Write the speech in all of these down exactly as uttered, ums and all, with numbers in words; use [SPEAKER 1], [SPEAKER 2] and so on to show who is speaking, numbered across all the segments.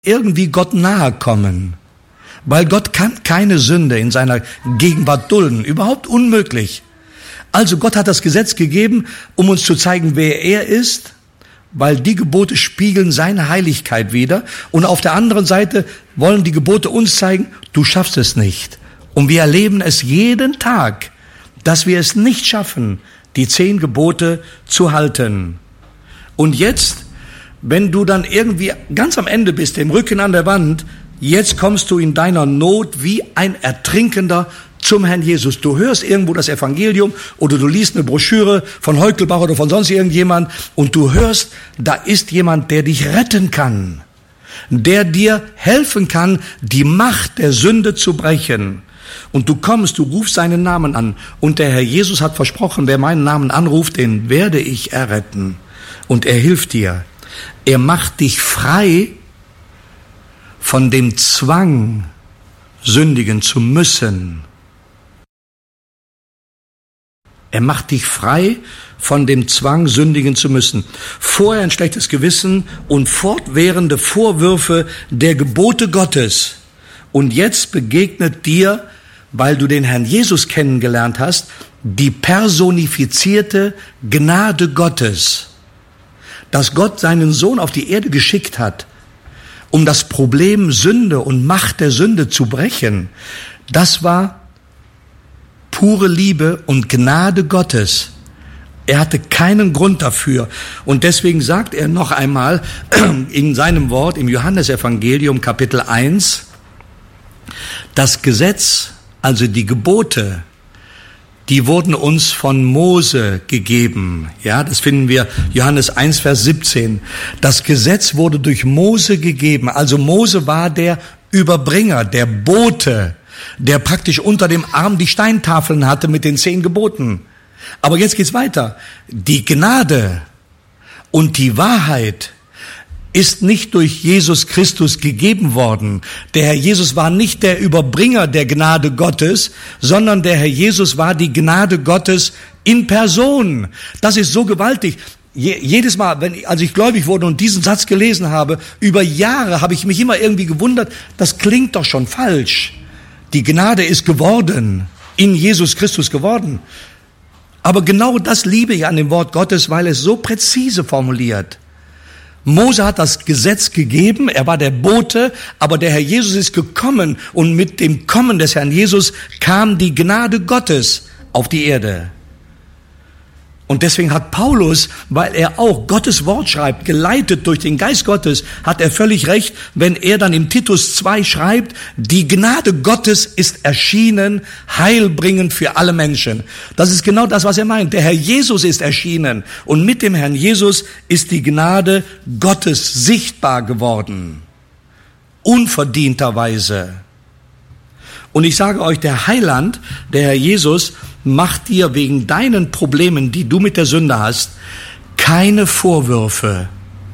[SPEAKER 1] irgendwie Gott nahe kommen. Weil Gott kann keine Sünde in seiner Gegenwart dulden. Überhaupt unmöglich. Also Gott hat das Gesetz gegeben, um uns zu zeigen, wer er ist, weil die Gebote spiegeln seine Heiligkeit wider. Und auf der anderen Seite wollen die Gebote uns zeigen, du schaffst es nicht. Und wir erleben es jeden Tag, dass wir es nicht schaffen, die zehn Gebote zu halten. Und jetzt, wenn du dann irgendwie ganz am Ende bist, dem Rücken an der Wand, jetzt kommst du in deiner Not wie ein Ertrinkender zum Herrn Jesus. Du hörst irgendwo das Evangelium oder du liest eine Broschüre von Heukelbach oder von sonst irgendjemand und du hörst, da ist jemand, der dich retten kann, der dir helfen kann, die Macht der Sünde zu brechen. Und du kommst, du rufst seinen Namen an und der Herr Jesus hat versprochen, wer meinen Namen anruft, den werde ich erretten. Und er hilft dir. Er macht dich frei von dem Zwang, sündigen zu müssen. Er macht dich frei von dem Zwang, sündigen zu müssen. Vorher ein schlechtes Gewissen und fortwährende Vorwürfe der Gebote Gottes. Und jetzt begegnet dir, weil du den Herrn Jesus kennengelernt hast, die personifizierte Gnade Gottes. Dass Gott seinen Sohn auf die Erde geschickt hat, um das Problem Sünde und Macht der Sünde zu brechen, das war pure Liebe und Gnade Gottes. Er hatte keinen Grund dafür. Und deswegen sagt er noch einmal in seinem Wort im Johannesevangelium Kapitel eins, das Gesetz, also die Gebote, die wurden uns von Mose gegeben. Ja, das finden wir Johannes eins, Vers siebzehn. Das Gesetz wurde durch Mose gegeben. Also Mose war der Überbringer, der Bote, der praktisch unter dem Arm die Steintafeln hatte mit den zehn Geboten. Aber jetzt geht's weiter. Die Gnade und die Wahrheit ist nicht durch Jesus Christus gegeben worden. Der Herr Jesus war nicht der Überbringer der Gnade Gottes, sondern der Herr Jesus war die Gnade Gottes in Person. Das ist so gewaltig. Je, jedes Mal, wenn ich, als ich gläubig wurde und diesen Satz gelesen habe, über Jahre habe ich mich immer irgendwie gewundert, das klingt doch schon falsch. Die Gnade ist geworden, in Jesus Christus geworden. Aber genau das liebe ich an dem Wort Gottes, weil es so präzise formuliert. Mose hat das Gesetz gegeben, er war der Bote, aber der Herr Jesus ist gekommen und mit dem Kommen des Herrn Jesus kam die Gnade Gottes auf die Erde. Und deswegen hat Paulus, weil er auch Gottes Wort schreibt, geleitet durch den Geist Gottes, hat er völlig recht, wenn er dann im Titus zwei schreibt, die Gnade Gottes ist erschienen, heilbringend für alle Menschen. Das ist genau das, was er meint. Der Herr Jesus ist erschienen und mit dem Herrn Jesus ist die Gnade Gottes sichtbar geworden. Unverdienterweise. Und ich sage euch, der Heiland, der Herr Jesus, macht dir wegen deinen Problemen, die du mit der Sünde hast, keine Vorwürfe.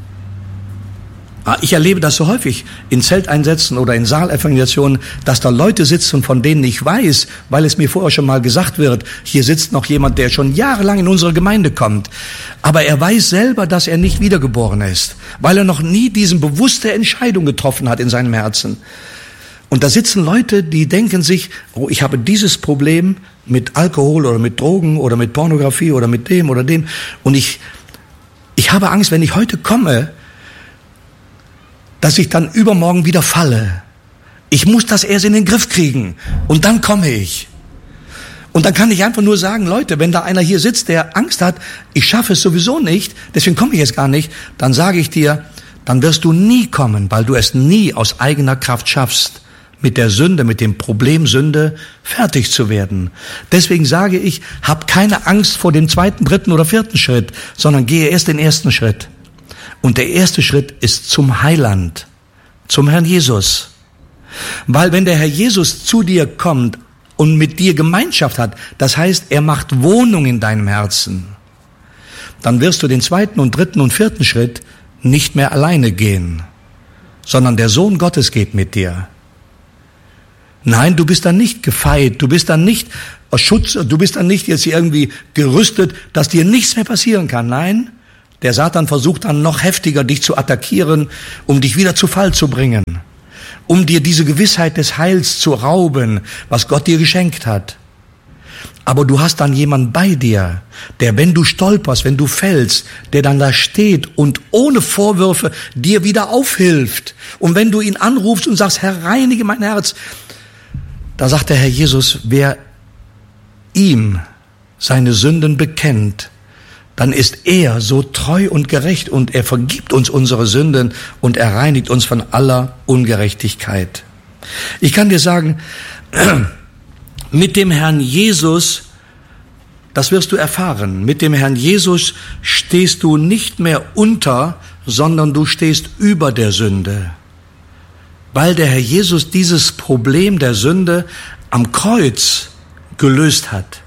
[SPEAKER 1] Ich erlebe das so häufig in Zelteinsätzen oder in Saalevangelisationen, dass da Leute sitzen, von denen ich weiß, weil es mir vorher schon mal gesagt wird, hier sitzt noch jemand, der schon jahrelang in unsere Gemeinde kommt. Aber er weiß selber, dass er nicht wiedergeboren ist, weil er noch nie diese bewusste Entscheidung getroffen hat in seinem Herzen. Und da sitzen Leute, die denken sich, oh, ich habe dieses Problem mit Alkohol oder mit Drogen oder mit Pornografie oder mit dem oder dem. Und ich, ich habe Angst, wenn ich heute komme, dass ich dann übermorgen wieder falle. Ich muss das erst in den Griff kriegen und dann komme ich. Und dann kann ich einfach nur sagen, Leute, wenn da einer hier sitzt, der Angst hat, ich schaffe es sowieso nicht, deswegen komme ich jetzt gar nicht, dann sage ich dir, dann wirst du nie kommen, weil du es nie aus eigener Kraft schaffst, mit der Sünde, mit dem Problem Sünde fertig zu werden. Deswegen sage ich, hab keine Angst vor dem zweiten, dritten oder vierten Schritt, sondern gehe erst den ersten Schritt. Und der erste Schritt ist zum Heiland, zum Herrn Jesus. Weil wenn der Herr Jesus zu dir kommt und mit dir Gemeinschaft hat, das heißt, er macht Wohnung in deinem Herzen, dann wirst du den zweiten und dritten und vierten Schritt nicht mehr alleine gehen, sondern der Sohn Gottes geht mit dir. Nein, du bist dann nicht gefeit, du bist dann nicht aus Schutz, du bist dann nicht jetzt irgendwie gerüstet, dass dir nichts mehr passieren kann. Nein, Der Satan versucht dann noch heftiger, dich zu attackieren, um dich wieder zu Fall zu bringen, um dir diese Gewissheit des Heils zu rauben, was Gott dir geschenkt hat. Aber du hast dann jemanden bei dir, der, wenn du stolperst, wenn du fällst, der dann da steht und ohne Vorwürfe dir wieder aufhilft. Und wenn du ihn anrufst und sagst, Herr, reinige mein Herz, da sagt der Herr Jesus, wer ihm seine Sünden bekennt, dann ist er so treu und gerecht und er vergibt uns unsere Sünden und er reinigt uns von aller Ungerechtigkeit. Ich kann dir sagen, mit dem Herrn Jesus, das wirst du erfahren, mit dem Herrn Jesus stehst du nicht mehr unter, sondern du stehst über der Sünde. Weil der Herr Jesus dieses Problem der Sünde am Kreuz gelöst hat.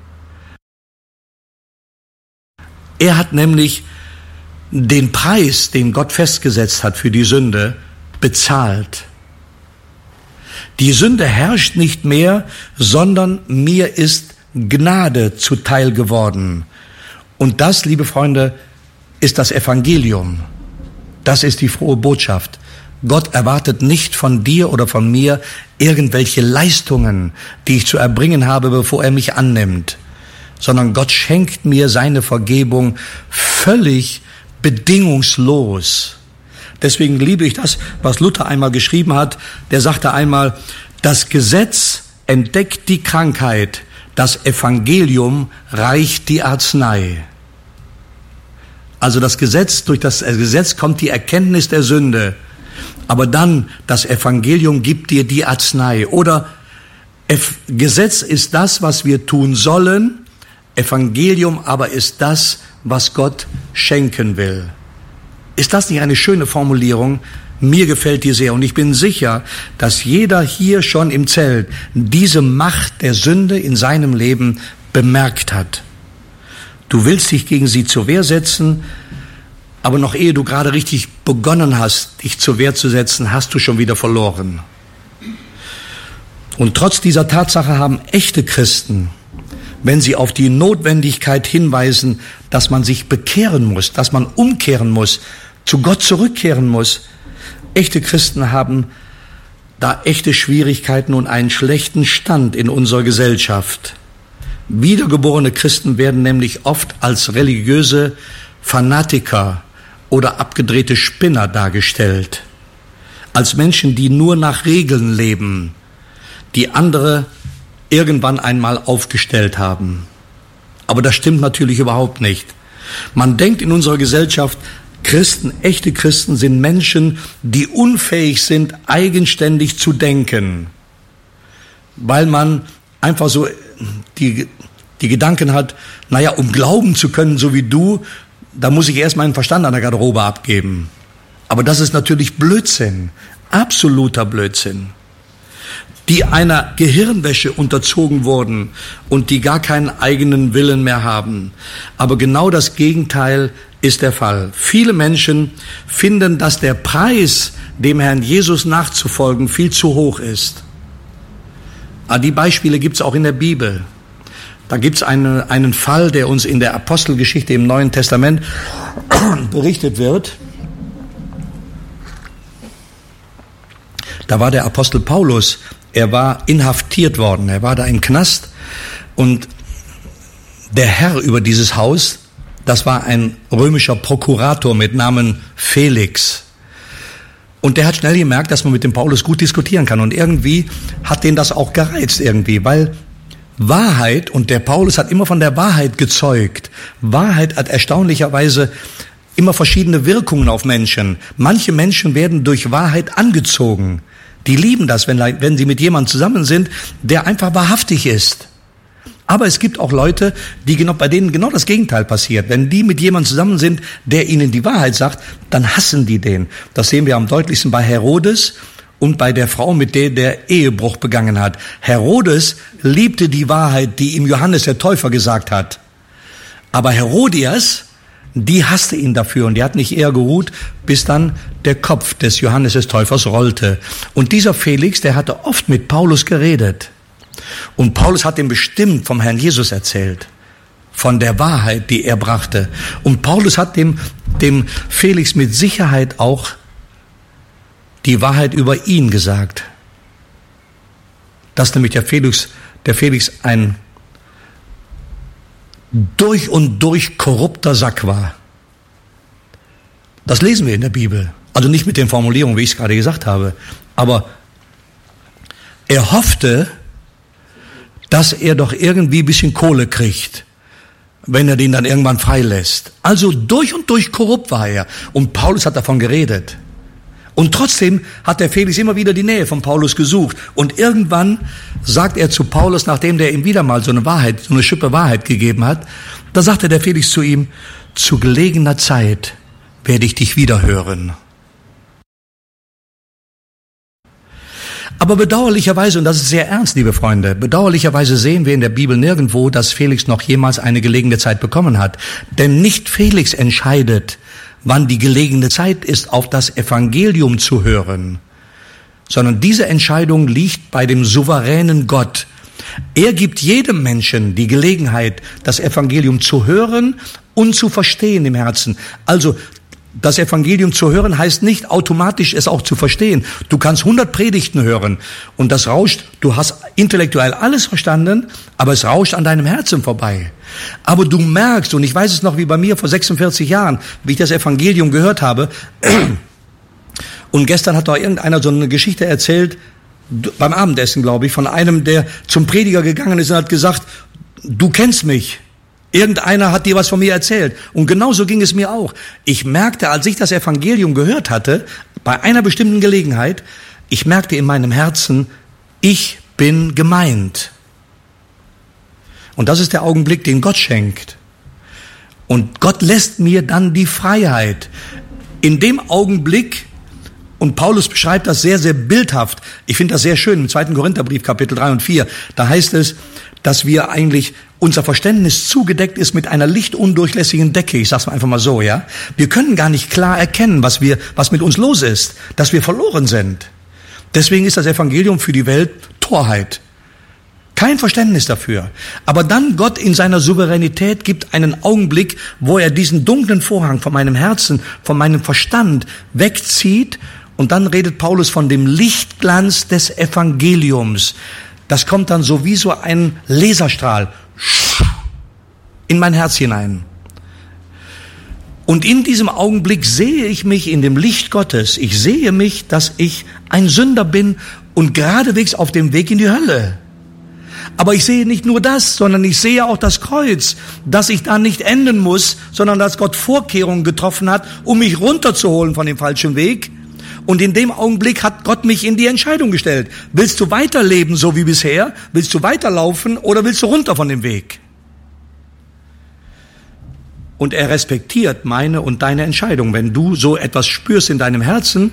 [SPEAKER 1] Er hat nämlich den Preis, den Gott festgesetzt hat für die Sünde, bezahlt. Die Sünde herrscht nicht mehr, sondern mir ist Gnade zuteil geworden. Und das, liebe Freunde, ist das Evangelium. Das ist die frohe Botschaft. Gott erwartet nicht von dir oder von mir irgendwelche Leistungen, die ich zu erbringen habe, bevor er mich annimmt, sondern Gott schenkt mir seine Vergebung völlig bedingungslos. Deswegen liebe ich das, was Luther einmal geschrieben hat. Der sagte einmal, das Gesetz entdeckt die Krankheit, das Evangelium reicht die Arznei. Also das Gesetz, durch das Gesetz kommt die Erkenntnis der Sünde, aber dann das Evangelium gibt dir die Arznei. Oder Gesetz ist das, was wir tun sollen, Evangelium aber ist das, was Gott schenken will. Ist das nicht eine schöne Formulierung? Mir gefällt die sehr und ich bin sicher, dass jeder hier schon im Zelt diese Macht der Sünde in seinem Leben bemerkt hat. Du willst dich gegen sie zur Wehr setzen, aber noch ehe du gerade richtig begonnen hast, dich zur Wehr zu setzen, hast du schon wieder verloren. Und trotz dieser Tatsache haben echte Christen, wenn sie auf die Notwendigkeit hinweisen, dass man sich bekehren muss, dass man umkehren muss, zu Gott zurückkehren muss, echte Christen haben da echte Schwierigkeiten und einen schlechten Stand in unserer Gesellschaft. Wiedergeborene Christen werden nämlich oft als religiöse Fanatiker oder abgedrehte Spinner dargestellt, als Menschen, die nur nach Regeln leben, die andere irgendwann einmal aufgestellt haben. Aber das stimmt natürlich überhaupt nicht. Man denkt in unserer Gesellschaft, Christen, echte Christen sind Menschen, die unfähig sind, eigenständig zu denken, weil man einfach so die, die Gedanken hat, naja, um glauben zu können, so wie du, da muss ich erst meinen Verstand an der Garderobe abgeben. Aber das ist natürlich Blödsinn, absoluter Blödsinn. Die einer Gehirnwäsche unterzogen wurden und die gar keinen eigenen Willen mehr haben. Aber genau das Gegenteil ist der Fall. Viele Menschen finden, dass der Preis, dem Herrn Jesus nachzufolgen, viel zu hoch ist. Aber die Beispiele gibt es auch in der Bibel. Da gibt es eine, einen Fall, der uns in der Apostelgeschichte im Neuen Testament berichtet wird. Da war der Apostel Paulus, er war inhaftiert worden, er war da im Knast und der Herr über dieses Haus, das war ein römischer Prokurator mit Namen Felix. Und der hat schnell gemerkt, dass man mit dem Paulus gut diskutieren kann und irgendwie hat den das auch gereizt irgendwie, weil Wahrheit, und der Paulus hat immer von der Wahrheit gezeugt, Wahrheit hat erstaunlicherweise immer verschiedene Wirkungen auf Menschen. Manche Menschen werden durch Wahrheit angezogen. Die lieben das, wenn, wenn sie mit jemandem zusammen sind, der einfach wahrhaftig ist. Aber es gibt auch Leute, die genau, bei denen genau das Gegenteil passiert. Wenn die mit jemandem zusammen sind, der ihnen die Wahrheit sagt, dann hassen die den. Das sehen wir am deutlichsten bei Herodes und bei der Frau, mit der der Ehebruch begangen hat. Herodes liebte die Wahrheit, die ihm Johannes der Täufer gesagt hat. Aber Herodias, die hasste ihn dafür und die hat nicht eher geruht, bis dann der Kopf des Johannes des Täufers rollte. Und dieser Felix, der hatte oft mit Paulus geredet. Und Paulus hat ihm bestimmt vom Herrn Jesus erzählt. von der Wahrheit, die er brachte. Und Paulus hat dem, dem Felix mit Sicherheit auch die Wahrheit über ihn gesagt. Dass nämlich der Felix, der Felix ein durch und durch korrupter Sack war. Das lesen wir in der Bibel. Also nicht mit den Formulierungen, wie ich es gerade gesagt habe. Aber er hoffte, dass er doch irgendwie ein bisschen Kohle kriegt, wenn er den dann irgendwann freilässt. Also durch und durch korrupt war er. Und Paulus hat davon geredet. Und trotzdem hat der Felix immer wieder die Nähe von Paulus gesucht. Und irgendwann sagt er zu Paulus, nachdem der ihm wieder mal so eine Wahrheit, so eine Schippe Wahrheit gegeben hat, da sagte der Felix zu ihm, zu gelegener Zeit werde ich dich wieder hören. Aber bedauerlicherweise, und das ist sehr ernst, liebe Freunde, bedauerlicherweise sehen wir in der Bibel nirgendwo, dass Felix noch jemals eine gelegene Zeit bekommen hat. Denn nicht Felix entscheidet, wann die gelegene Zeit ist, auf das Evangelium zu hören, sondern diese Entscheidung liegt bei dem souveränen Gott. Er gibt jedem Menschen die Gelegenheit, das Evangelium zu hören und zu verstehen im Herzen. Also das Evangelium zu hören heißt nicht automatisch es auch zu verstehen. Du kannst hundert Predigten hören und das rauscht, du hast intellektuell alles verstanden, aber es rauscht an deinem Herzen vorbei. Aber du merkst, und ich weiß es noch wie bei mir vor sechsundvierzig Jahren, wie ich das Evangelium gehört habe, und gestern hat doch irgendeiner so eine Geschichte erzählt, beim Abendessen, glaube ich, von einem, der zum Prediger gegangen ist und hat gesagt, du kennst mich. Irgendeiner hat dir was von mir erzählt. Und genauso ging es mir auch. Ich merkte, als ich das Evangelium gehört hatte, bei einer bestimmten Gelegenheit, ich merkte in meinem Herzen, ich bin gemeint. Und das ist der Augenblick, den Gott schenkt. Und Gott lässt mir dann die Freiheit. In dem Augenblick, und Paulus beschreibt das sehr, sehr bildhaft. Ich finde das sehr schön im zweiten Korintherbrief, Kapitel drei und vier. Da heißt es, dass wir eigentlich, unser Verständnis zugedeckt ist mit einer lichtundurchlässigen Decke. Ich sag's mal einfach mal so, ja. Wir können gar nicht klar erkennen, was wir, was mit uns los ist, dass wir verloren sind. Deswegen ist das Evangelium für die Welt Torheit. Kein Verständnis dafür. Aber dann Gott in seiner Souveränität gibt einen Augenblick, wo er diesen dunklen Vorhang von meinem Herzen, von meinem Verstand wegzieht. Und dann redet Paulus von dem Lichtglanz des Evangeliums. Das kommt dann so wie so ein Laserstrahl in mein Herz hinein. Und in diesem Augenblick sehe ich mich in dem Licht Gottes. Ich sehe mich, dass ich ein Sünder bin und geradewegs auf dem Weg in die Hölle. Aber ich sehe nicht nur das, sondern ich sehe auch das Kreuz, dass ich da nicht enden muss, sondern dass Gott Vorkehrungen getroffen hat, um mich runterzuholen von dem falschen Weg. Und in dem Augenblick hat Gott mich in die Entscheidung gestellt. Willst du weiterleben so wie bisher? Willst du weiterlaufen oder willst du runter von dem Weg? Und er respektiert meine und deine Entscheidung. Wenn du so etwas spürst in deinem Herzen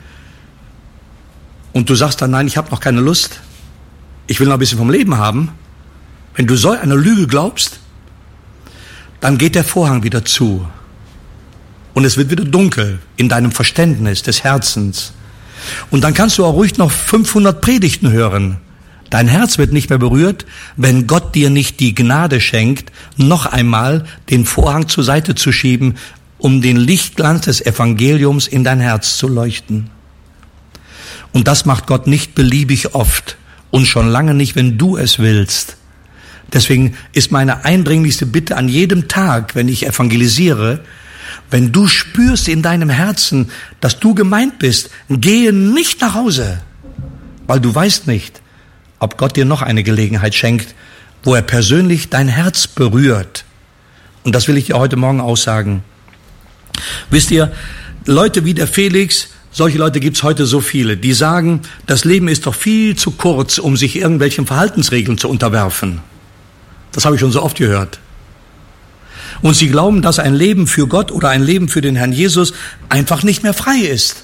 [SPEAKER 1] und du sagst dann, nein, ich habe noch keine Lust, ich will noch ein bisschen vom Leben haben, wenn du so eine Lüge glaubst, dann geht der Vorhang wieder zu. Und es wird wieder dunkel in deinem Verständnis des Herzens. Und dann kannst du auch ruhig noch fünfhundert Predigten hören. Dein Herz wird nicht mehr berührt, wenn Gott dir nicht die Gnade schenkt, noch einmal den Vorhang zur Seite zu schieben, um den Lichtglanz des Evangeliums in dein Herz zu leuchten. Und das macht Gott nicht beliebig oft und schon lange nicht, wenn du es willst. Deswegen ist meine eindringlichste Bitte an jedem Tag, wenn ich evangelisiere, wenn du spürst in deinem Herzen, dass du gemeint bist, gehe nicht nach Hause, weil du weißt nicht, ob Gott dir noch eine Gelegenheit schenkt, wo er persönlich dein Herz berührt. Und das will ich dir heute Morgen aussagen. Wisst ihr, Leute wie der Felix, solche Leute gibt's heute so viele, die sagen, das Leben ist doch viel zu kurz, um sich irgendwelchen Verhaltensregeln zu unterwerfen. Das habe ich schon so oft gehört. Und sie glauben, dass ein Leben für Gott oder ein Leben für den Herrn Jesus einfach nicht mehr frei ist.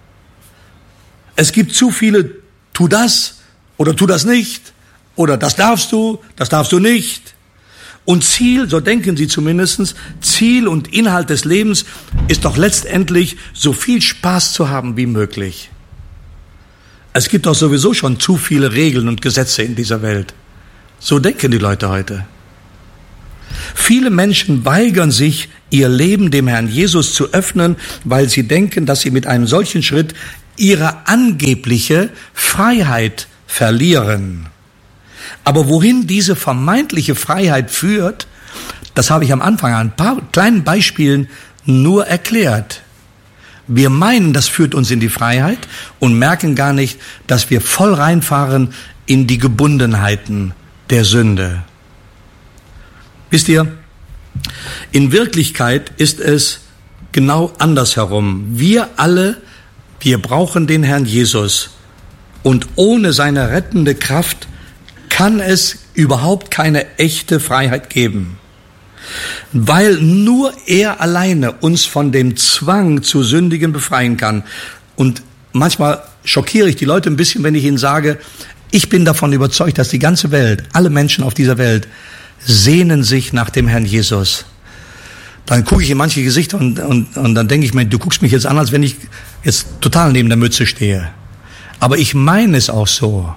[SPEAKER 1] Es gibt zu viele, tu das oder tu das nicht oder das darfst du, das darfst du nicht. Und Ziel, so denken sie zumindest, Ziel und Inhalt des Lebens ist doch letztendlich, so viel Spaß zu haben wie möglich. Es gibt doch sowieso schon zu viele Regeln und Gesetze in dieser Welt. So denken die Leute heute. Viele Menschen weigern sich, ihr Leben dem Herrn Jesus zu öffnen, weil sie denken, dass sie mit einem solchen Schritt ihre angebliche Freiheit verlieren. Aber wohin diese vermeintliche Freiheit führt, das habe ich am Anfang an ein paar kleinen Beispielen nur erklärt. Wir meinen, das führt uns in die Freiheit und merken gar nicht, dass wir voll reinfahren in die Gebundenheiten der Sünde. Wisst ihr, in Wirklichkeit ist es genau andersherum. Wir alle, wir brauchen den Herrn Jesus. Und ohne seine rettende Kraft kann es überhaupt keine echte Freiheit geben. Weil nur er alleine uns von dem Zwang zu sündigen befreien kann. Und manchmal schockiere ich die Leute ein bisschen, wenn ich ihnen sage, ich bin davon überzeugt, dass die ganze Welt, alle Menschen auf dieser Welt, sehnen sich nach dem Herrn Jesus. Dann gucke ich in manche Gesichter und, und, und dann denke ich mir, du guckst mich jetzt an, als wenn ich jetzt total neben der Mütze stehe. Aber ich meine es auch so.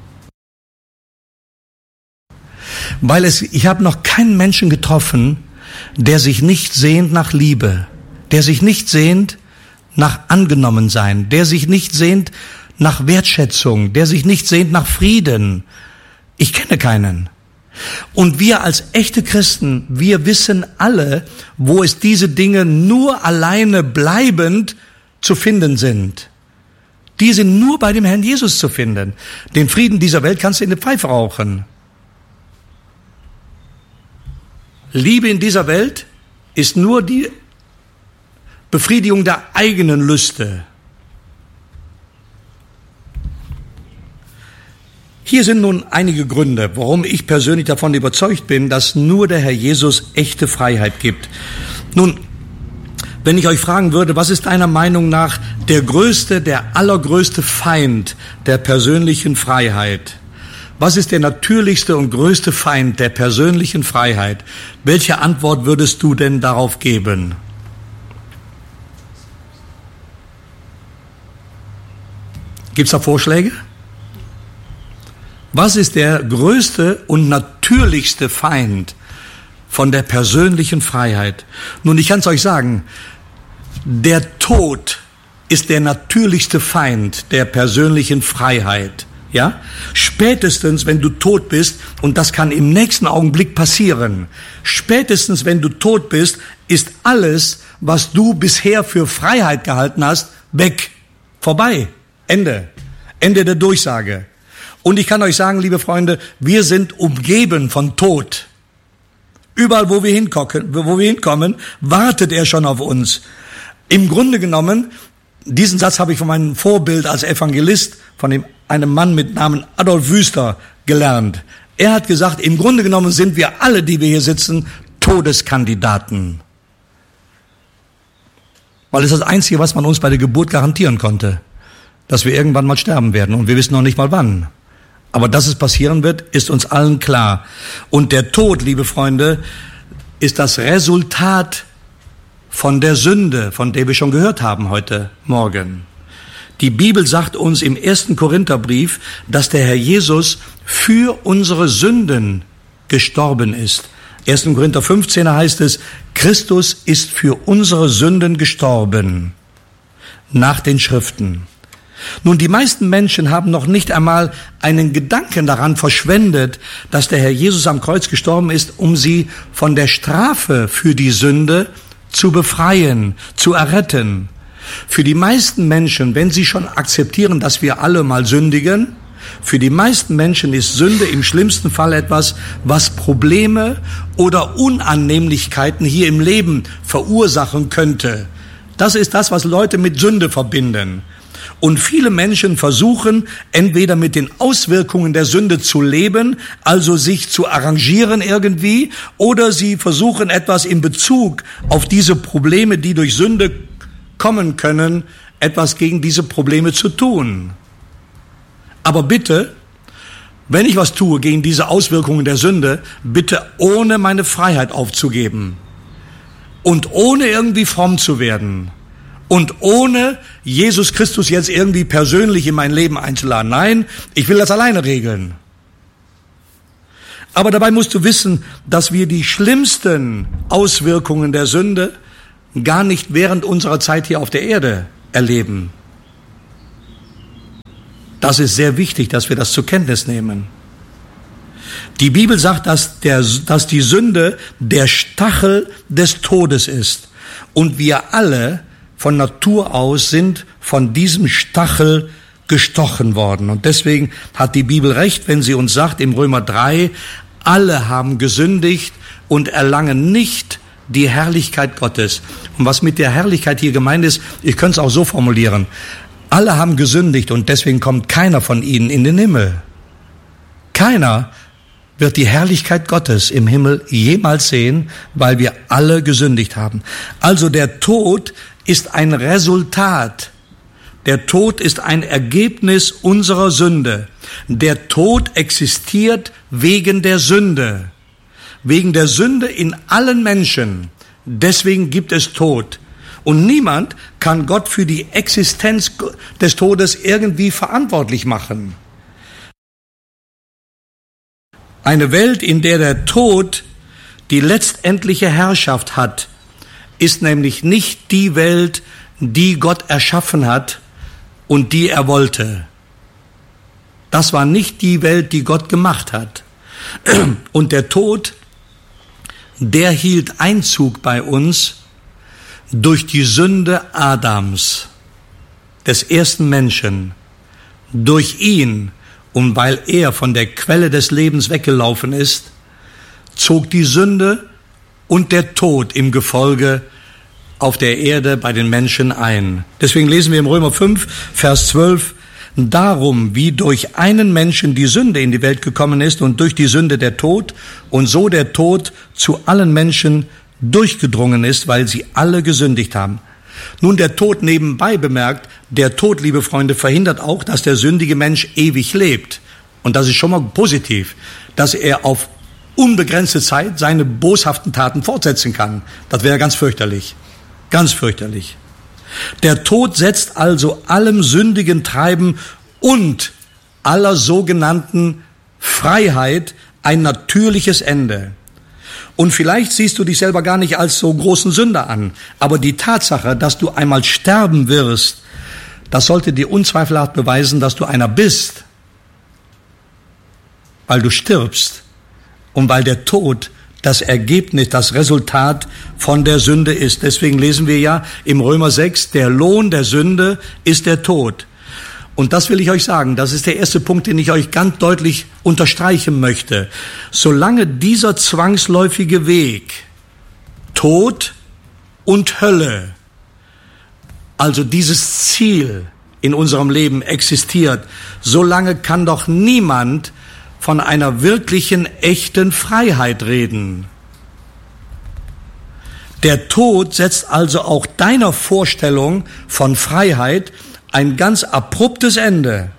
[SPEAKER 1] Weil es, ich habe noch keinen Menschen getroffen, der sich nicht sehnt nach Liebe, der sich nicht sehnt nach Angenommensein, der sich nicht sehnt nach Wertschätzung, der sich nicht sehnt nach Frieden. Ich kenne keinen. Und wir als echte Christen, wir wissen alle, wo es diese Dinge nur alleine bleibend zu finden sind. Die sind nur bei dem Herrn Jesus zu finden. Den Frieden dieser Welt kannst du in der Pfeife rauchen. Liebe in dieser Welt ist nur die Befriedigung der eigenen Lüste. Hier sind nun einige Gründe, warum ich persönlich davon überzeugt bin, dass nur der Herr Jesus echte Freiheit gibt. Nun, wenn ich euch fragen würde, was ist deiner Meinung nach der größte, der allergrößte Feind der persönlichen Freiheit? Was ist der natürlichste und größte Feind der persönlichen Freiheit? Welche Antwort würdest du denn darauf geben? Gibt's da Vorschläge? Was ist der größte und natürlichste Feind von der persönlichen Freiheit? Nun, ich kann es euch sagen, der Tod ist der natürlichste Feind der persönlichen Freiheit. Ja? Spätestens, wenn du tot bist, und das kann im nächsten Augenblick passieren, spätestens, wenn du tot bist, ist alles, was du bisher für Freiheit gehalten hast, weg. Vorbei. Ende. Ende der Durchsage. Und ich kann euch sagen, liebe Freunde, wir sind umgeben von Tod. Überall, wo wir hinkommen, wo wir hinkommen, wartet er schon auf uns. Im Grunde genommen, diesen Satz habe ich von meinem Vorbild als Evangelist, von dem, einem Mann mit Namen Adolf Wüster, gelernt. Er hat gesagt, im Grunde genommen sind wir alle, die wir hier sitzen, Todeskandidaten. Weil es ist das Einzige, was man uns bei der Geburt garantieren konnte, dass wir irgendwann mal sterben werden. Und wir wissen noch nicht mal wann. Aber dass es passieren wird, ist uns allen klar. Und der Tod, liebe Freunde, ist das Resultat von der Sünde, von der wir schon gehört haben heute Morgen. Die Bibel sagt uns im ersten Korintherbrief, dass der Herr Jesus für unsere Sünden gestorben ist. ersten Korinther fünfzehn heißt es, Christus ist für unsere Sünden gestorben, nach den Schriften. Nun, die meisten Menschen haben noch nicht einmal einen Gedanken daran verschwendet, dass der Herr Jesus am Kreuz gestorben ist, um sie von der Strafe für die Sünde zu befreien, zu erretten. Für die meisten Menschen, wenn sie schon akzeptieren, dass wir alle mal sündigen, für die meisten Menschen ist Sünde im schlimmsten Fall etwas, was Probleme oder Unannehmlichkeiten hier im Leben verursachen könnte. Das ist das, was Leute mit Sünde verbinden. Und viele Menschen versuchen, entweder mit den Auswirkungen der Sünde zu leben, also sich zu arrangieren irgendwie, oder sie versuchen etwas in Bezug auf diese Probleme, die durch Sünde kommen können, etwas gegen diese Probleme zu tun. Aber bitte, wenn ich was tue gegen diese Auswirkungen der Sünde, bitte ohne meine Freiheit aufzugeben und ohne irgendwie fromm zu werden. Und ohne Jesus Christus jetzt irgendwie persönlich in mein Leben einzuladen. Nein, ich will das alleine regeln. Aber dabei musst du wissen, dass wir die schlimmsten Auswirkungen der Sünde gar nicht während unserer Zeit hier auf der Erde erleben. Das ist sehr wichtig, dass wir das zur Kenntnis nehmen. Die Bibel sagt, dass, der, dass die Sünde der Stachel des Todes ist. Und wir alle von Natur aus sind von diesem Stachel gestochen worden. Und deswegen hat die Bibel recht, wenn sie uns sagt im Römer drei, alle haben gesündigt und erlangen nicht die Herrlichkeit Gottes. Und was mit der Herrlichkeit hier gemeint ist, ich könnte es auch so formulieren. Alle haben gesündigt und deswegen kommt keiner von ihnen in den Himmel. Keiner wird die Herrlichkeit Gottes im Himmel jemals sehen, weil wir alle gesündigt haben. Also der Tod ist ein Resultat. Der Tod ist ein Ergebnis unserer Sünde. Der Tod existiert wegen der Sünde. Wegen der Sünde in allen Menschen. Deswegen gibt es Tod. Und niemand kann Gott für die Existenz des Todes irgendwie verantwortlich machen. Eine Welt, in der der Tod die letztendliche Herrschaft hat, ist nämlich nicht die Welt, die Gott erschaffen hat und die er wollte. Das war nicht die Welt, die Gott gemacht hat. Und der Tod, der hielt Einzug bei uns durch die Sünde Adams, des ersten Menschen. Durch ihn, und weil er von der Quelle des Lebens weggelaufen ist, zog die Sünde und der Tod im Gefolge auf der Erde bei den Menschen ein. Deswegen lesen wir im Römer fünf, Vers zwölf, darum, wie durch einen Menschen die Sünde in die Welt gekommen ist und durch die Sünde der Tod und so der Tod zu allen Menschen durchgedrungen ist, weil sie alle gesündigt haben. Nun, der Tod nebenbei bemerkt, der Tod, liebe Freunde, verhindert auch, dass der sündige Mensch ewig lebt. Und das ist schon mal positiv, dass er auf unbegrenzte Zeit seine boshaften Taten fortsetzen kann. Das wäre ganz fürchterlich. Ganz fürchterlich. Der Tod setzt also allem sündigen Treiben und aller sogenannten Freiheit ein natürliches Ende. Und vielleicht siehst du dich selber gar nicht als so großen Sünder an, aber die Tatsache, dass du einmal sterben wirst, das sollte dir unzweifelhaft beweisen, dass du einer bist, weil du stirbst und weil der Tod das Ergebnis, das Resultat von der Sünde ist. Deswegen lesen wir ja im Römer sechs, der Lohn der Sünde ist der Tod. Und das will ich euch sagen, das ist der erste Punkt, den ich euch ganz deutlich unterstreichen möchte. Solange dieser zwangsläufige Weg, Tod und Hölle, also dieses Ziel in unserem Leben existiert, solange kann doch niemand von einer wirklichen, echten Freiheit reden. Der Tod setzt also auch deiner Vorstellung von Freiheit ein ganz abruptes Ende.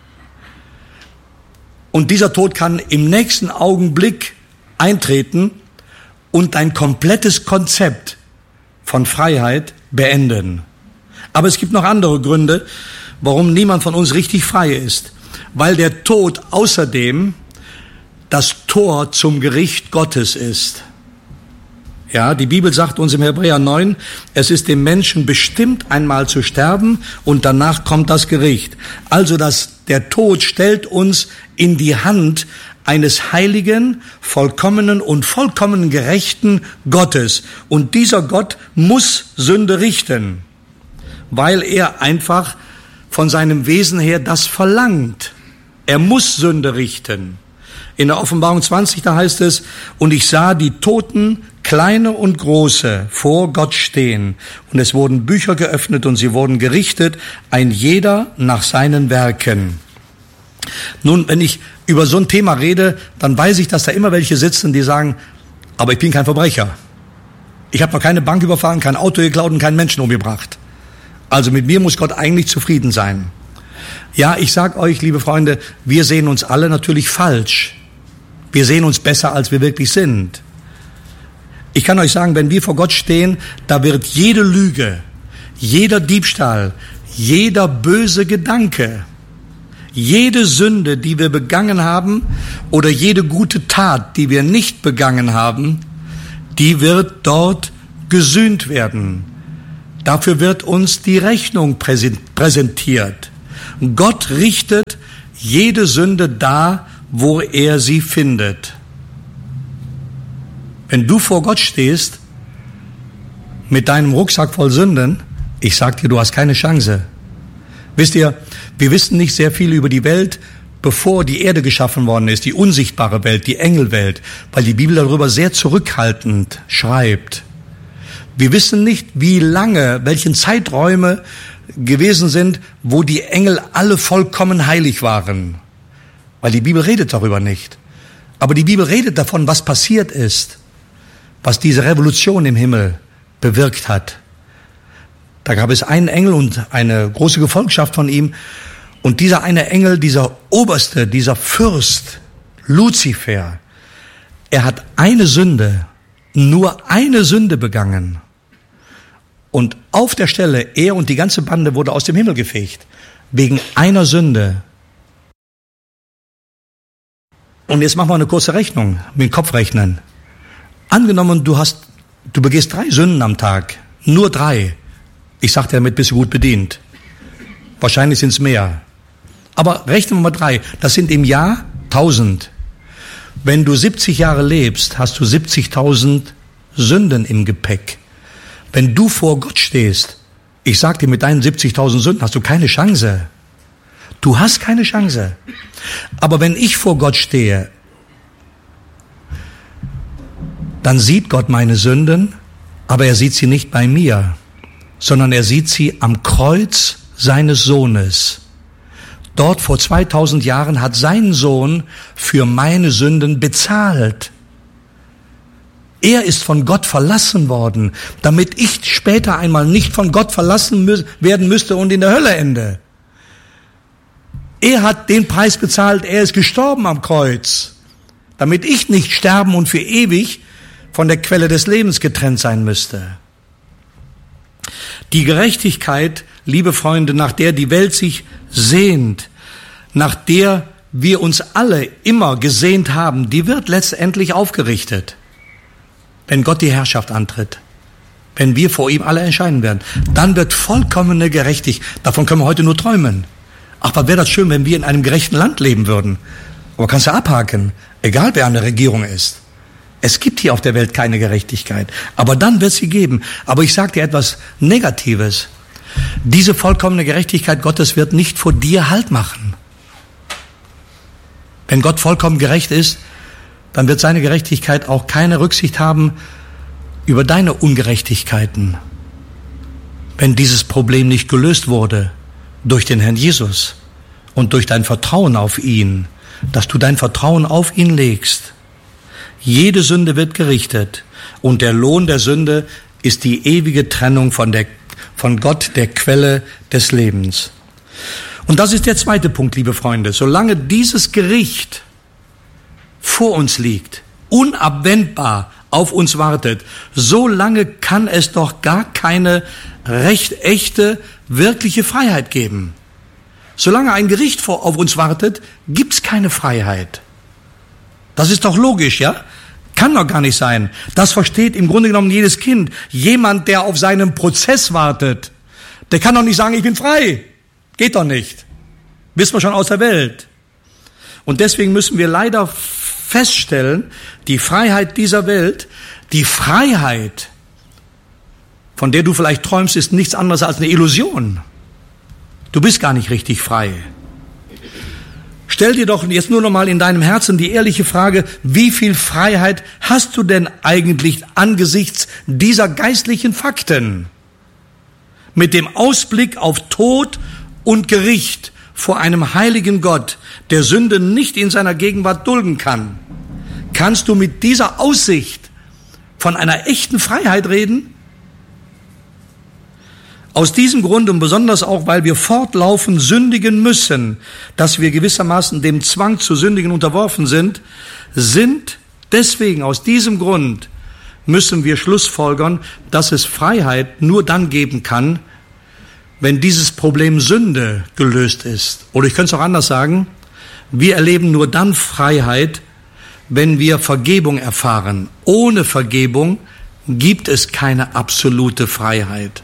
[SPEAKER 1] Und dieser Tod kann im nächsten Augenblick eintreten und dein komplettes Konzept von Freiheit beenden. Aber es gibt noch andere Gründe, warum niemand von uns richtig frei ist. Weil der Tod außerdem das Tor zum Gericht Gottes ist. Ja, die Bibel sagt uns im Hebräer neun, es ist dem Menschen bestimmt, einmal zu sterben und danach kommt das Gericht. Also das, der Tod stellt uns in die Hand eines heiligen, vollkommenen und vollkommen gerechten Gottes. Und dieser Gott muss Sünde richten, weil er einfach von seinem Wesen her das verlangt. Er muss Sünde richten. In der Offenbarung zwanzig, da heißt es, und ich sah die Toten, kleine und große, vor Gott stehen. Und es wurden Bücher geöffnet und sie wurden gerichtet, ein jeder nach seinen Werken. Nun, wenn ich über so ein Thema rede, dann weiß ich, dass da immer welche sitzen, die sagen, aber ich bin kein Verbrecher. Ich habe noch keine Bank überfahren, kein Auto geklaut und keinen Menschen umgebracht. Also mit mir muss Gott eigentlich zufrieden sein. Ja, ich sag euch, liebe Freunde, wir sehen uns alle natürlich falsch. Wir sehen uns besser, als wir wirklich sind. Ich kann euch sagen, wenn wir vor Gott stehen, da wird jede Lüge, jeder Diebstahl, jeder böse Gedanke, Jede Sünde, die wir begangen haben, oder jede gute Tat, die wir nicht begangen haben, die wird dort gesühnt werden. Dafür wird uns die Rechnung präsentiert. Gott richtet jede Sünde da, wo er sie findet. Wenn du vor Gott stehst, mit deinem Rucksack voll Sünden, ich sag dir, du hast keine Chance. Wisst ihr, wir wissen nicht sehr viel über die Welt, bevor die Erde geschaffen worden ist, die unsichtbare Welt, die Engelwelt, weil die Bibel darüber sehr zurückhaltend schreibt. Wir wissen nicht, wie lange, welchen Zeiträume gewesen sind, wo die Engel alle vollkommen heilig waren. Weil die Bibel redet darüber nicht. Aber die Bibel redet davon, was passiert ist, was diese Revolution im Himmel bewirkt hat. Da gab es einen Engel und eine große Gefolgschaft von ihm. Und dieser eine Engel, dieser Oberste, dieser Fürst, Luzifer, er hat eine Sünde, nur eine Sünde begangen. Und auf der Stelle, er und die ganze Bande wurde aus dem Himmel gefegt. Wegen einer Sünde. Und jetzt machen wir eine kurze Rechnung, mit dem Kopfrechnen. Angenommen, du hast, du begehst drei Sünden am Tag. Nur drei. Ich sag dir, damit bist du gut bedient. Wahrscheinlich sind es mehr. Aber rechnen wir mal drei. Das sind im Jahr tausend. Wenn du siebzig Jahre lebst, hast du siebzigtausend Sünden im Gepäck. Wenn du vor Gott stehst, ich sag dir, mit deinen siebzigtausend Sünden hast du keine Chance. Du hast keine Chance. Aber wenn ich vor Gott stehe, dann sieht Gott meine Sünden, aber er sieht sie nicht bei mir, sondern er sieht sie am Kreuz seines Sohnes. Dort vor zweitausend Jahren hat sein Sohn für meine Sünden bezahlt. Er ist von Gott verlassen worden, damit ich später einmal nicht von Gott verlassen mü- werden müsste und in der Hölle ende. Er hat den Preis bezahlt, er ist gestorben am Kreuz, damit ich nicht sterben und für ewig von der Quelle des Lebens getrennt sein müsste. Die Gerechtigkeit, liebe Freunde, nach der die Welt sich sehnt, nach der wir uns alle immer gesehnt haben, die wird letztendlich aufgerichtet, wenn Gott die Herrschaft antritt, wenn wir vor ihm alle erscheinen werden. Dann wird vollkommene Gerechtigkeit, davon können wir heute nur träumen. Aber wäre das schön, wenn wir in einem gerechten Land leben würden. Aber kannst du abhaken, egal wer an der Regierung ist. Es gibt hier auf der Welt keine Gerechtigkeit, aber dann wird sie geben. Aber ich sage dir etwas Negatives. Diese vollkommene Gerechtigkeit Gottes wird nicht vor dir Halt machen. Wenn Gott vollkommen gerecht ist, dann wird seine Gerechtigkeit auch keine Rücksicht haben über deine Ungerechtigkeiten. Wenn dieses Problem nicht gelöst wurde durch den Herrn Jesus und durch dein Vertrauen auf ihn, dass du dein Vertrauen auf ihn legst. Jede Sünde wird gerichtet und der Lohn der Sünde ist die ewige Trennung von der, von Gott, der Quelle des Lebens. Und das ist der zweite Punkt, liebe Freunde. Solange dieses Gericht vor uns liegt, unabwendbar auf uns wartet, so lange kann es doch gar keine recht echte, wirkliche Freiheit geben. Solange ein Gericht vor, auf uns wartet, gibt's keine Freiheit. Das ist doch logisch, ja? Kann doch gar nicht sein. Das versteht im Grunde genommen jedes Kind. Jemand, der auf seinen Prozess wartet, der kann doch nicht sagen, ich bin frei. Geht doch nicht. Wissen wir schon aus der Welt. Und deswegen müssen wir leider feststellen, die Freiheit dieser Welt, die Freiheit, von der du vielleicht träumst, ist nichts anderes als eine Illusion. Du bist gar nicht richtig frei. Stell dir doch jetzt nur noch mal in deinem Herzen die ehrliche Frage, wie viel Freiheit hast du denn eigentlich angesichts dieser geistlichen Fakten? Mit dem Ausblick auf Tod und Gericht vor einem heiligen Gott, der Sünde nicht in seiner Gegenwart dulden kann, kannst du mit dieser Aussicht von einer echten Freiheit reden? Aus diesem Grund und besonders auch, weil wir fortlaufend sündigen müssen, dass wir gewissermaßen dem Zwang zu sündigen unterworfen sind, sind deswegen aus diesem Grund müssen wir schlussfolgern, dass es Freiheit nur dann geben kann, wenn dieses Problem Sünde gelöst ist. Oder ich könnte es auch anders sagen, wir erleben nur dann Freiheit, wenn wir Vergebung erfahren. Ohne Vergebung gibt es keine absolute Freiheit.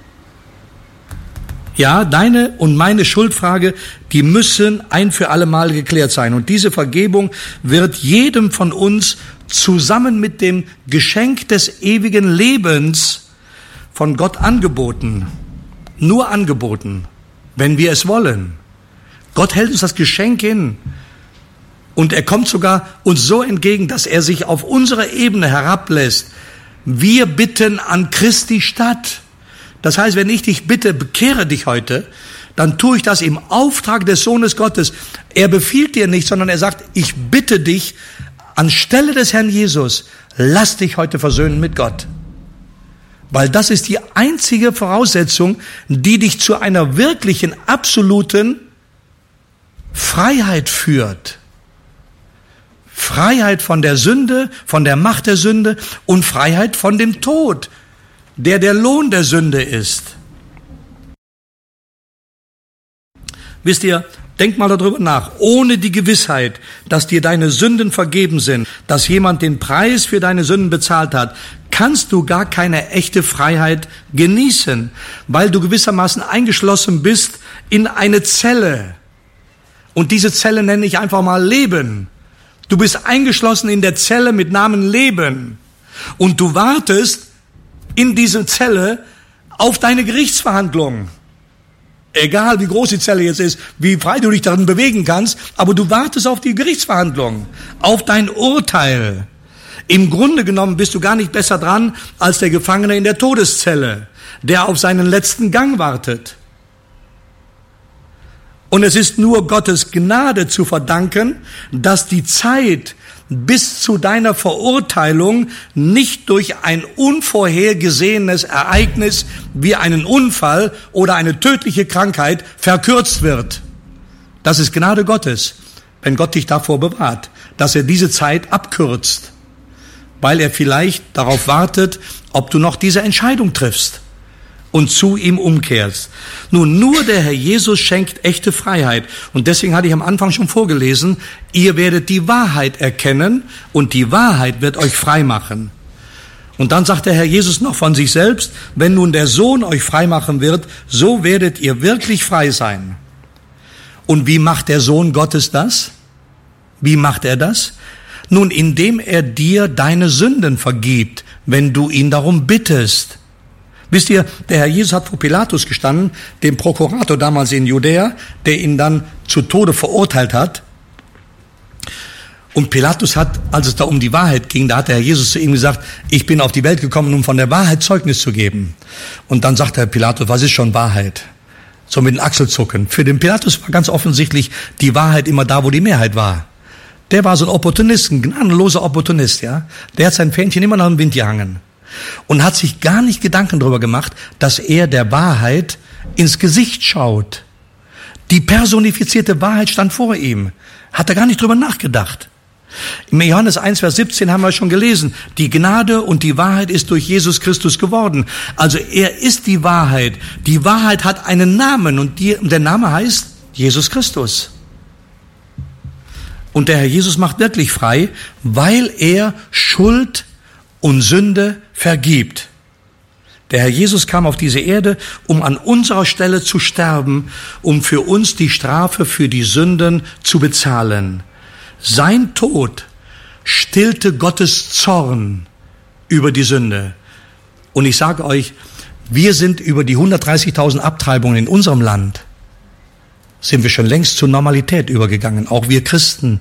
[SPEAKER 1] Ja, deine und meine Schuldfrage, die müssen ein für alle Mal geklärt sein. Und diese Vergebung wird jedem von uns zusammen mit dem Geschenk des ewigen Lebens von Gott angeboten. Nur angeboten, wenn wir es wollen. Gott hält uns das Geschenk hin. Und er kommt sogar uns so entgegen, dass er sich auf unsere Ebene herablässt. Wir bitten an Christi statt. Das heißt, wenn ich dich bitte, bekehre dich heute, dann tue ich das im Auftrag des Sohnes Gottes. Er befiehlt dir nicht, sondern er sagt, ich bitte dich, anstelle des Herrn Jesus, lass dich heute versöhnen mit Gott. Weil das ist die einzige Voraussetzung, die dich zu einer wirklichen, absoluten Freiheit führt. Freiheit von der Sünde, von der Macht der Sünde und Freiheit von dem Tod, der der Lohn der Sünde ist. Wisst ihr, denk mal darüber nach, ohne die Gewissheit, dass dir deine Sünden vergeben sind, dass jemand den Preis für deine Sünden bezahlt hat, kannst du gar keine echte Freiheit genießen, weil du gewissermaßen eingeschlossen bist in eine Zelle. Und diese Zelle nenne ich einfach mal Leben. Du bist eingeschlossen in der Zelle mit Namen Leben. Und du wartest in dieser Zelle auf deine Gerichtsverhandlung. Egal wie groß die Zelle jetzt ist, wie frei du dich darin bewegen kannst, aber du wartest auf die Gerichtsverhandlung, auf dein Urteil. Im Grunde genommen bist du gar nicht besser dran als der Gefangene in der Todeszelle, der auf seinen letzten Gang wartet. Und es ist nur Gottes Gnade zu verdanken, dass die Zeit bis zu deiner Verurteilung nicht durch ein unvorhergesehenes Ereignis wie einen Unfall oder eine tödliche Krankheit verkürzt wird. Das ist Gnade Gottes, wenn Gott dich davor bewahrt, dass er diese Zeit abkürzt, weil er vielleicht darauf wartet, ob du noch diese Entscheidung triffst und zu ihm umkehrst. Nun, nur der Herr Jesus schenkt echte Freiheit. Und deswegen hatte ich am Anfang schon vorgelesen, ihr werdet die Wahrheit erkennen und die Wahrheit wird euch frei machen. Und dann sagt der Herr Jesus noch von sich selbst, wenn nun der Sohn euch frei machen wird, so werdet ihr wirklich frei sein. Und wie macht der Sohn Gottes das? Wie macht er das? Nun, indem er dir deine Sünden vergibt, wenn du ihn darum bittest. Wisst ihr, der Herr Jesus hat vor Pilatus gestanden, dem Prokurator damals in Judäa, der ihn dann zu Tode verurteilt hat. Und Pilatus hat, als es da um die Wahrheit ging, da hat der Herr Jesus zu ihm gesagt, ich bin auf die Welt gekommen, um von der Wahrheit Zeugnis zu geben. Und dann sagt der Pilatus, was ist schon Wahrheit? So mit den Achselzucken. Für den Pilatus war ganz offensichtlich die Wahrheit immer da, wo die Mehrheit war. Der war so ein Opportunist, ein gnadenloser Opportunist, ja. Der hat sein Fähnchen immer noch im Wind gehangen. Und hat sich gar nicht Gedanken darüber gemacht, dass er der Wahrheit ins Gesicht schaut. Die personifizierte Wahrheit stand vor ihm. Hat er gar nicht drüber nachgedacht. Im Johannes eins, Vers siebzehn haben wir schon gelesen, die Gnade und die Wahrheit ist durch Jesus Christus geworden. Also er ist die Wahrheit. Die Wahrheit hat einen Namen und die, der Name heißt Jesus Christus. Und der Herr Jesus macht wirklich frei, weil er Schuld und Sünde vergibt. Der Herr Jesus kam auf diese Erde, um an unserer Stelle zu sterben, um für uns die Strafe für die Sünden zu bezahlen. Sein Tod stillte Gottes Zorn über die Sünde. Und ich sage euch, wir sind über die hundertdreißigtausend Abtreibungen in unserem Land, sind wir schon längst zur Normalität übergegangen, auch wir Christen.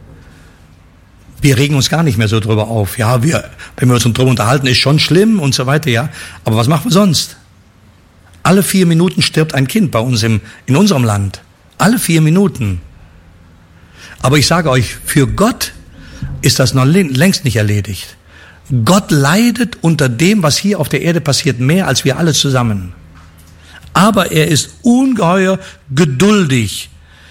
[SPEAKER 1] Wir regen uns gar nicht mehr so drüber auf. Ja, wir, wenn wir uns drüber unterhalten, ist schon schlimm und so weiter, ja. Aber was machen wir sonst? Alle vier Minuten stirbt ein Kind bei uns im, in unserem Land. Alle vier Minuten. Aber ich sage euch, für Gott ist das noch längst nicht erledigt. Gott leidet unter dem, was hier auf der Erde passiert, mehr als wir alle zusammen. Aber er ist ungeheuer geduldig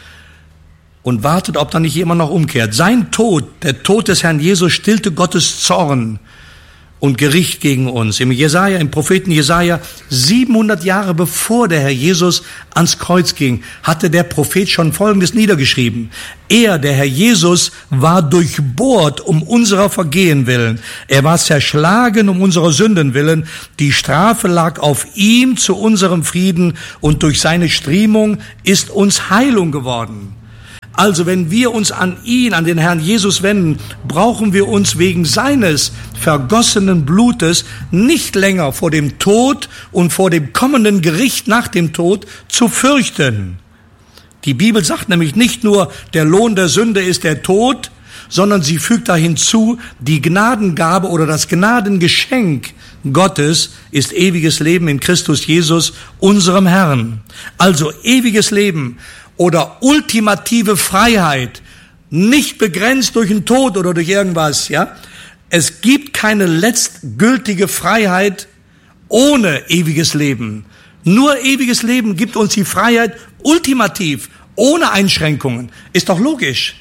[SPEAKER 1] und wartet, ob da nicht jemand noch umkehrt. Sein Tod, der Tod des Herrn Jesus, stillte Gottes Zorn. und Gericht gegen uns. Im Jesaja, im Propheten Jesaja, siebenhundert Jahre bevor der Herr Jesus ans Kreuz ging, hatte der Prophet schon Folgendes niedergeschrieben. Er, der Herr Jesus, war durchbohrt um unserer Vergehen willen. Er war zerschlagen um unserer Sünden willen. Die Strafe lag auf ihm zu unserem Frieden und durch seine Striemen ist uns Heilung geworden. Also wenn wir uns an ihn, an den Herrn Jesus wenden, brauchen wir uns wegen seines vergossenen Blutes nicht länger vor dem Tod und vor dem kommenden Gericht nach dem Tod zu fürchten. Die Bibel sagt nämlich nicht nur, der Lohn der Sünde ist der Tod, sondern sie fügt da hinzu, die Gnadengabe oder das Gnadengeschenk Gottes ist ewiges Leben in Christus Jesus, unserem Herrn. Also ewiges Leben oder ultimative Freiheit, nicht begrenzt durch den Tod oder durch irgendwas, ja. Es gibt keine letztgültige Freiheit ohne ewiges Leben. Nur ewiges Leben gibt uns die Freiheit ultimativ, ohne Einschränkungen. Ist doch logisch.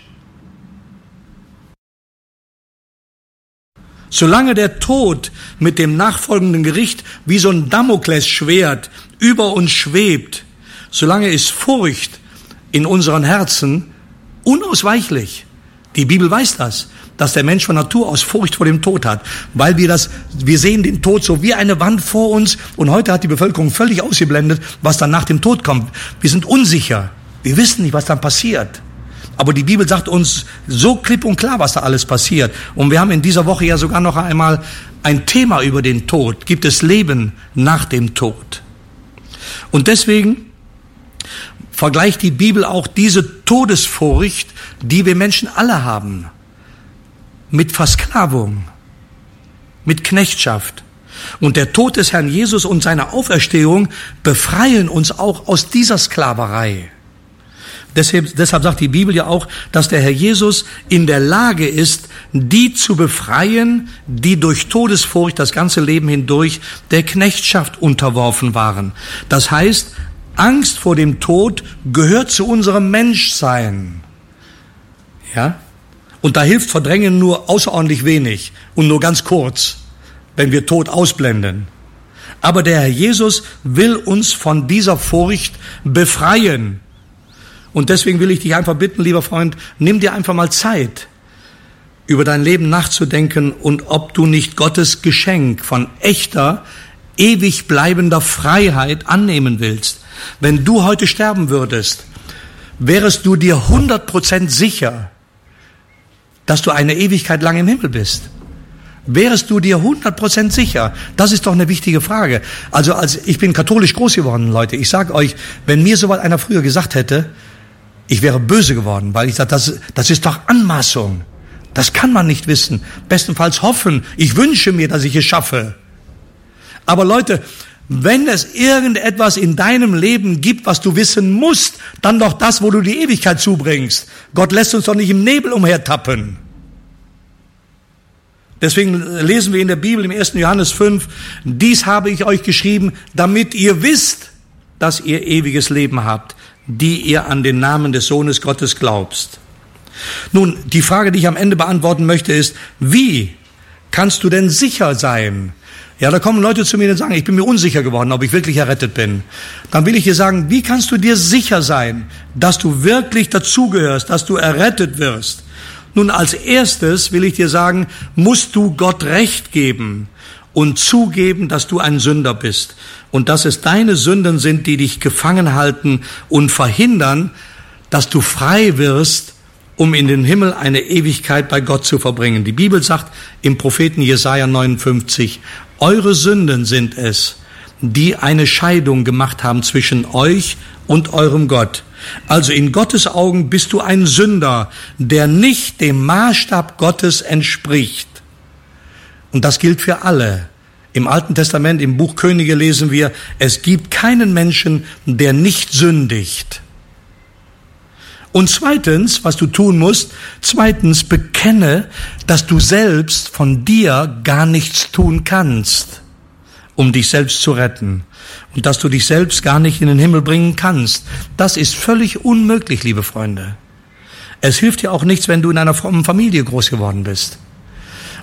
[SPEAKER 1] Solange der Tod mit dem nachfolgenden Gericht wie so ein Damoklesschwert über uns schwebt, solange ist Furcht in unseren Herzen unausweichlich. Die Bibel weiß das, dass der Mensch von Natur aus Furcht vor dem Tod hat, weil wir das, wir sehen den Tod so wie eine Wand vor uns und heute hat die Bevölkerung völlig ausgeblendet, was dann nach dem Tod kommt. Wir sind unsicher. Wir wissen nicht, was dann passiert. Aber die Bibel sagt uns so klipp und klar, was da alles passiert. Und wir haben in dieser Woche ja sogar noch einmal ein Thema über den Tod. Gibt es Leben nach dem Tod? Und deswegen vergleicht die Bibel auch diese Todesfurcht, die wir Menschen alle haben, mit Versklavung, mit Knechtschaft. Und der Tod des Herrn Jesus und seine Auferstehung befreien uns auch aus dieser Sklaverei. Deshalb, deshalb sagt die Bibel ja auch, dass der Herr Jesus in der Lage ist, die zu befreien, die durch Todesfurcht das ganze Leben hindurch der Knechtschaft unterworfen waren. Das heißt, Angst vor dem Tod gehört zu unserem Menschsein. Ja? Und da hilft Verdrängen nur außerordentlich wenig und nur ganz kurz, wenn wir Tod ausblenden. Aber der Herr Jesus will uns von dieser Furcht befreien. Und deswegen will ich dich einfach bitten, lieber Freund, nimm dir einfach mal Zeit, über dein Leben nachzudenken und ob du nicht Gottes Geschenk von echter, ewig bleibender Freiheit annehmen willst. Wenn du heute sterben würdest, wärest du dir hundert Prozent sicher, dass du eine Ewigkeit lang im Himmel bist. Wärest du dir hundert Prozent sicher? Das ist doch eine wichtige Frage. Also als ich bin katholisch groß geworden, Leute. Ich sage euch, wenn mir so was einer früher gesagt hätte, ich wäre böse geworden, weil ich sage, das, das ist doch Anmaßung. Das kann man nicht wissen. Bestenfalls hoffen. Ich wünsche mir, dass ich es schaffe. Aber Leute, wenn es irgendetwas in deinem Leben gibt, was du wissen musst, dann doch das, wo du die Ewigkeit zubringst. Gott lässt uns doch nicht im Nebel umhertappen. Deswegen lesen wir in der Bibel im ersten Johannes fünf, dies habe ich euch geschrieben, damit ihr wisst, dass ihr ewiges Leben habt, die ihr an den Namen des Sohnes Gottes glaubst. Nun, die Frage, die ich am Ende beantworten möchte, ist, wie kannst du denn sicher sein? Ja, da kommen Leute zu mir und sagen, ich bin mir unsicher geworden, ob ich wirklich errettet bin. Dann will ich dir sagen, wie kannst du dir sicher sein, dass du wirklich dazugehörst, dass du errettet wirst? Nun, als erstes will ich dir sagen, musst du Gott Recht geben und zugeben, dass du ein Sünder bist und dass es deine Sünden sind, die dich gefangen halten und verhindern, dass du frei wirst, um in den Himmel eine Ewigkeit bei Gott zu verbringen. Die Bibel sagt im Propheten Jesaja neunundfünfzig, eure Sünden sind es, die eine Scheidung gemacht haben zwischen euch und eurem Gott. Also in Gottes Augen bist du ein Sünder, der nicht dem Maßstab Gottes entspricht. Und das gilt für alle. Im Alten Testament, im Buch Könige lesen wir, es gibt keinen Menschen, der nicht sündigt. Und zweitens, was du tun musst, zweitens bekenne, dass du selbst von dir gar nichts tun kannst, um dich selbst zu retten. Und dass du dich selbst gar nicht in den Himmel bringen kannst. Das ist völlig unmöglich, liebe Freunde. Es hilft dir auch nichts, wenn du in einer frommen Familie groß geworden bist.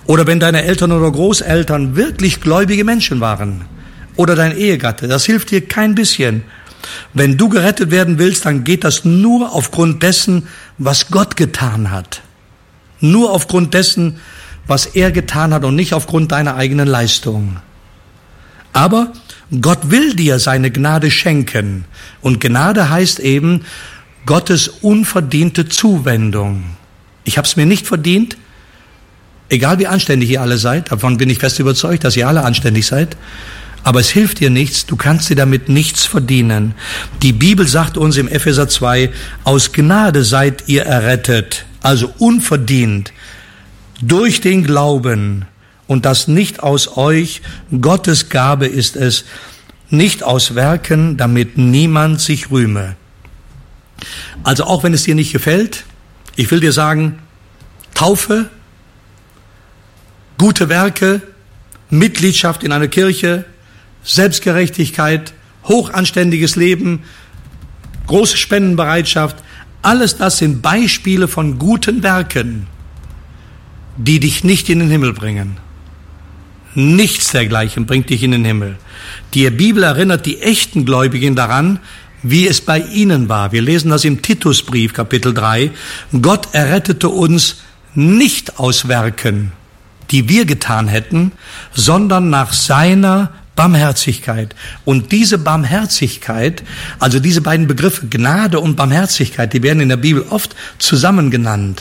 [SPEAKER 1] Oder wenn deine Eltern oder Großeltern wirklich gläubige Menschen waren. Oder dein Ehegatte. Das hilft dir kein bisschen. Wenn du gerettet werden willst, dann geht das nur aufgrund dessen, was Gott getan hat. Nur aufgrund dessen, was er getan hat und nicht aufgrund deiner eigenen Leistung. Aber Gott will dir seine Gnade schenken. Und Gnade heißt eben Gottes unverdiente Zuwendung. Ich habe es mir nicht verdient, egal wie anständig ihr alle seid, davon bin ich fest überzeugt, dass ihr alle anständig seid, aber es hilft dir nichts, du kannst dir damit nichts verdienen. Die Bibel sagt uns im Epheser zwei, aus Gnade seid ihr errettet, also unverdient, durch den Glauben, und das nicht aus euch, Gottes Gabe ist es, nicht aus Werken, damit niemand sich rühme. Also auch wenn es dir nicht gefällt, ich will dir sagen, Taufe, gute Werke, Mitgliedschaft in einer Kirche, Selbstgerechtigkeit, hochanständiges Leben, große Spendenbereitschaft, alles das sind Beispiele von guten Werken, die dich nicht in den Himmel bringen. Nichts dergleichen bringt dich in den Himmel. Die Bibel erinnert die echten Gläubigen daran, wie es bei ihnen war. Wir lesen das im Titusbrief, Kapitel drei. Gott errettete uns nicht aus Werken, die wir getan hätten, sondern nach seiner Barmherzigkeit. Und diese Barmherzigkeit, also diese beiden Begriffe Gnade und Barmherzigkeit, die werden in der Bibel oft zusammen genannt.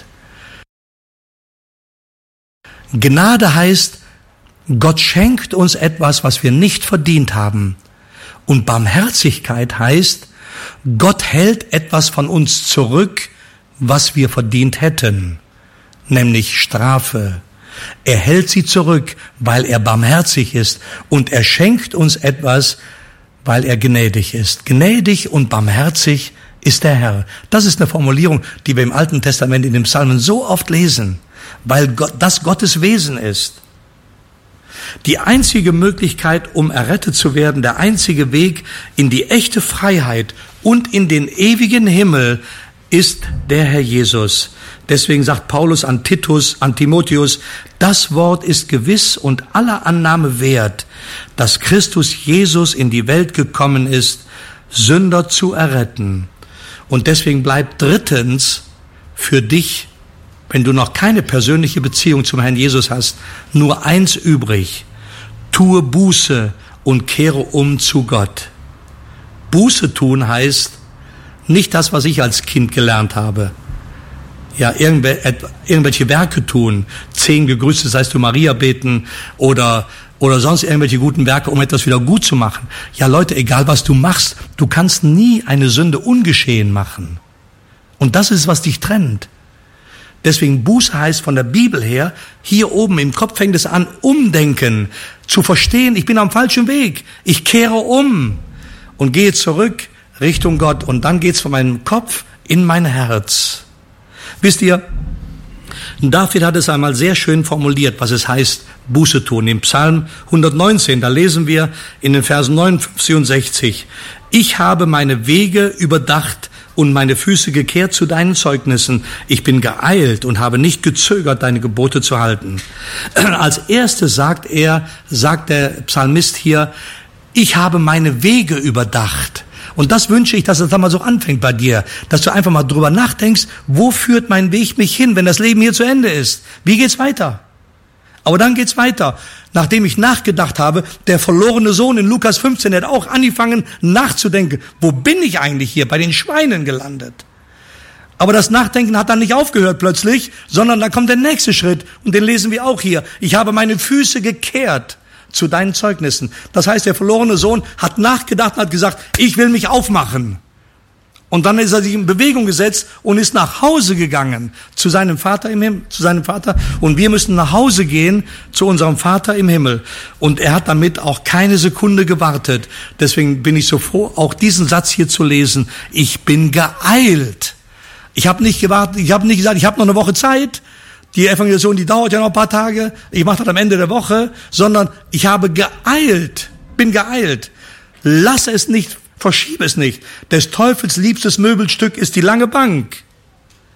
[SPEAKER 1] Gnade heißt, Gott schenkt uns etwas, was wir nicht verdient haben. Und Barmherzigkeit heißt, Gott hält etwas von uns zurück, was wir verdient hätten, nämlich Strafe. Er hält sie zurück, weil er barmherzig ist, und er schenkt uns etwas, weil er gnädig ist. Gnädig und barmherzig ist der Herr. Das ist eine Formulierung, die wir im Alten Testament in den Psalmen so oft lesen, weil Gott, das Gottes Wesen ist. Die einzige Möglichkeit, um errettet zu werden, der einzige Weg in die echte Freiheit und in den ewigen Himmel ist der Herr Jesus. Deswegen sagt Paulus an Titus, an Timotheus, das Wort ist gewiss und aller Annahme wert, dass Christus Jesus in die Welt gekommen ist, Sünder zu erretten. Und deswegen bleibt drittens für dich, wenn du noch keine persönliche Beziehung zum Herrn Jesus hast, nur eins übrig. Tue Buße und kehre um zu Gott. Buße tun heißt nicht das, was ich als Kind gelernt habe. Ja, irgendwelche Werke tun, zehn Gegrüßet seist du Maria beten oder oder sonst irgendwelche guten Werke, um etwas wieder gut zu machen. Ja, Leute, egal was du machst, du kannst nie eine Sünde ungeschehen machen. Und das ist, was dich trennt. Deswegen Buße heißt von der Bibel her, hier oben im Kopf fängt es an, umdenken, zu verstehen, ich bin am falschen Weg, ich kehre um und gehe zurück Richtung Gott. Und dann geht's von meinem Kopf in mein Herz. Wisst ihr, David hat es einmal sehr schön formuliert, was es heißt, Buße tun. Im Psalm hundertneunzehn, da lesen wir in den Versen neunundfünfzig und sechzig, ich habe meine Wege überdacht und meine Füße gekehrt zu deinen Zeugnissen. Ich bin geeilt und habe nicht gezögert, deine Gebote zu halten. Als erstes sagt er, sagt der Psalmist hier, ich habe meine Wege überdacht. Und das wünsche ich, dass es dann mal so anfängt bei dir, dass du einfach mal drüber nachdenkst, wo führt mein Weg mich hin, wenn das Leben hier zu Ende ist? Wie geht's weiter? Aber dann geht's weiter. Nachdem ich nachgedacht habe, der verlorene Sohn in Lukas fünfzehn, der hat auch angefangen nachzudenken. Wo bin ich eigentlich hier? Bei den Schweinen gelandet. Aber das Nachdenken hat dann nicht aufgehört plötzlich, sondern dann kommt der nächste Schritt. Und den lesen wir auch hier. Ich habe meine Füße gekehrt zu deinen Zeugnissen. Das heißt, der verlorene Sohn hat nachgedacht und hat gesagt, ich will mich aufmachen. Und dann ist er sich in Bewegung gesetzt und ist nach Hause gegangen zu seinem Vater im Himmel, zu seinem Vater. Und wir müssen nach Hause gehen zu unserem Vater im Himmel. Und er hat damit auch keine Sekunde gewartet. Deswegen bin ich so froh, auch diesen Satz hier zu lesen. Ich bin geeilt. Ich habe nicht gewartet, ich habe nicht gesagt, ich habe noch eine Woche Zeit. Die Evangelisation, die dauert ja noch ein paar Tage. Ich mache das am Ende der Woche. Sondern ich habe geeilt, bin geeilt. Lass es nicht, verschiebe es nicht. Des Teufels liebstes Möbelstück ist die lange Bank.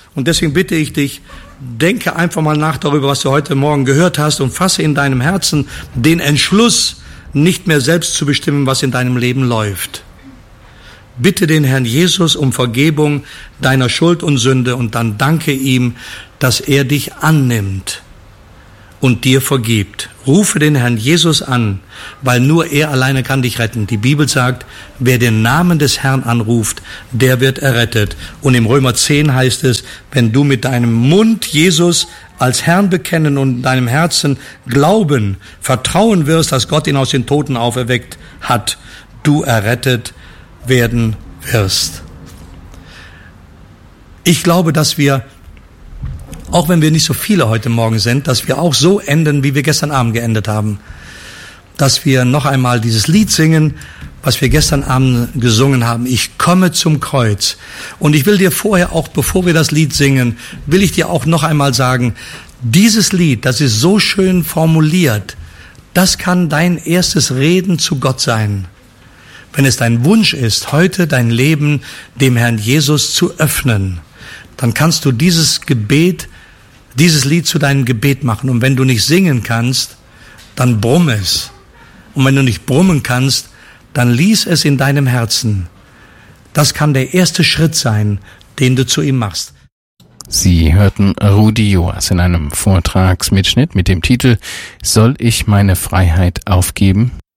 [SPEAKER 1] Und deswegen bitte ich dich, denke einfach mal nach darüber, was du heute Morgen gehört hast und fasse in deinem Herzen den Entschluss, nicht mehr selbst zu bestimmen, was in deinem Leben läuft. Bitte den Herrn Jesus um Vergebung deiner Schuld und Sünde und dann danke ihm, dass er dich annimmt und dir vergibt. Rufe den Herrn Jesus an, weil nur er alleine kann dich retten. Die Bibel sagt, wer den Namen des Herrn anruft, der wird errettet. Und im Römer zehn heißt es, wenn du mit deinem Mund Jesus als Herrn bekennen und in deinem Herzen glauben, vertrauen wirst, dass Gott ihn aus den Toten auferweckt hat, du errettet werden wirst. Ich glaube, dass wir, auch wenn wir nicht so viele heute Morgen sind, dass wir auch so enden, wie wir gestern Abend geendet haben. Dass wir noch einmal dieses Lied singen, was wir gestern Abend gesungen haben. Ich komme zum Kreuz. Und ich will dir vorher auch, bevor wir das Lied singen, will ich dir auch noch einmal sagen, dieses Lied, das ist so schön formuliert, das kann dein erstes Reden zu Gott sein. Wenn es dein Wunsch ist, heute dein Leben dem Herrn Jesus zu öffnen, dann kannst du dieses Gebet, dieses Lied zu deinem Gebet machen. Und wenn du nicht singen kannst, dann brumm es. Und wenn du nicht brummen kannst, dann lies es in deinem Herzen. Das kann der erste Schritt sein, den du zu ihm machst.
[SPEAKER 2] Sie hörten Rudi Joas in einem Vortragsmitschnitt mit dem Titel »Soll ich meine Freiheit aufgeben?«